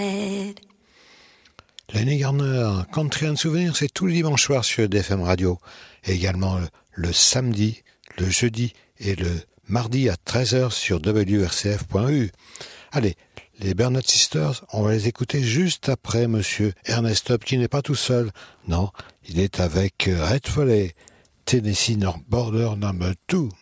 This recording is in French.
Lenny Garner, Country and Souvenir, c'est tous les dimanches soirs sur DFM Radio. Et également le samedi, le jeudi et le mardi à 13h sur WRCF.eu. Allez, les Bernard Sisters, on va les écouter juste après Monsieur Ernest Tubb, qui n'est pas tout seul. Non, il est avec Red Foley, Tennessee North Border No. 2.